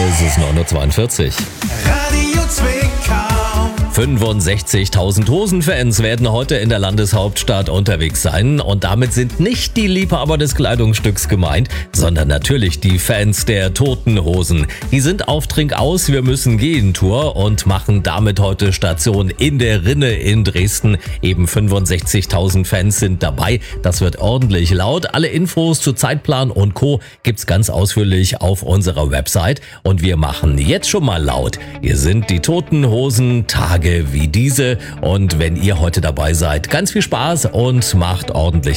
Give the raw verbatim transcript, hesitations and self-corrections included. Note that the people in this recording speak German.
Es ist neun Uhr zweiundvierzig. Radio Zwickau. fünfundsechzigtausend Hosenfans werden heute in der Landeshauptstadt unterwegs sein. Und damit sind nicht die Liebhaber des Kleidungsstücks gemeint, sondern natürlich die Fans der Toten Hosen. Die sind auf Trinkaus, wir müssen gehen Tour und machen damit heute Station in der Rinne in Dresden. Eben fünfundsechzigtausend Fans sind dabei. Das wird ordentlich laut. Alle Infos zu Zeitplan und Co. gibt's ganz ausführlich auf unserer Website. Und wir machen jetzt schon mal laut. Ihr sind die Toten Hosen, Tage wie diese. Und wenn ihr heute dabei seid, ganz viel Spaß und macht ordentlich